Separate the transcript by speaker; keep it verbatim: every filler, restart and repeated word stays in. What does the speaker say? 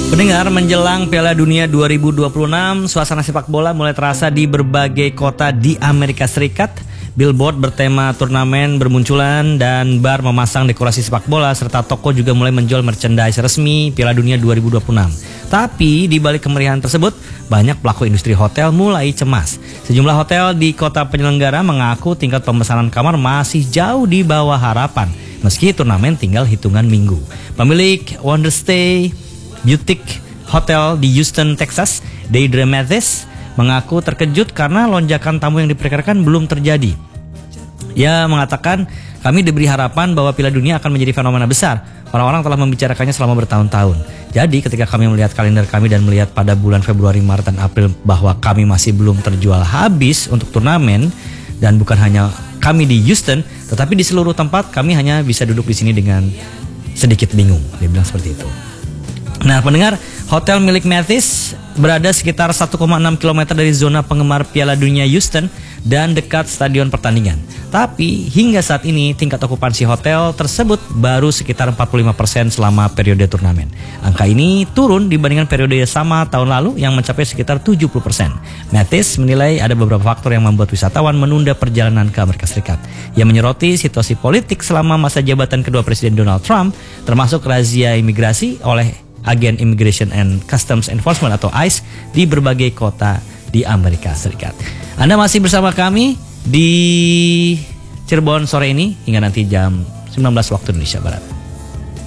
Speaker 1: Pendengar, menjelang Piala Dunia dua ribu dua puluh enam, suasana sepak bola mulai terasa di berbagai kota di Amerika Serikat. Billboard bertema turnamen bermunculan dan bar memasang dekorasi sepak bola serta toko juga mulai menjual merchandise resmi Piala Dunia dua ribu dua puluh enam. Tapi di balik kemeriahan tersebut, banyak pelaku industri hotel mulai cemas. Sejumlah hotel di kota penyelenggara mengaku tingkat pemesanan kamar masih jauh di bawah harapan, meski turnamen tinggal hitungan minggu. Pemilik Wonderstay Boutique Hotel di Houston, Texas, Deidre Mathis, mengaku terkejut karena lonjakan tamu yang diperkirakan belum terjadi. Ia mengatakan, kami diberi harapan bahwa Piala Dunia akan menjadi fenomena besar. Orang-orang telah membicarakannya selama bertahun-tahun. Jadi ketika kami melihat kalender kami dan melihat pada bulan Februari, Maret, dan April bahwa kami masih belum terjual habis untuk turnamen, dan bukan hanya kami di Houston, tetapi di seluruh tempat kami hanya bisa duduk di sini dengan sedikit bingung. Dia bilang seperti itu. Nah, pendengar, hotel milik Mathis berada sekitar satu koma enam kilometer dari zona penggemar Piala Dunia Houston dan dekat stadion pertandingan. Tapi hingga saat ini tingkat okupansi hotel tersebut baru sekitar empat puluh lima persen selama periode turnamen. Angka ini turun dibandingkan periode sama tahun lalu yang mencapai sekitar tujuh puluh persen. Mathis menilai ada beberapa faktor yang membuat wisatawan menunda perjalanan ke Amerika Serikat. Ia menyoroti situasi politik selama masa jabatan kedua Presiden Donald Trump, termasuk razia imigrasi oleh agen Immigration and Customs Enforcement atau ICE di berbagai kota di Amerika Serikat. Anda masih bersama kami di Cirebon sore ini hingga nanti jam sembilan belas waktu Indonesia Barat.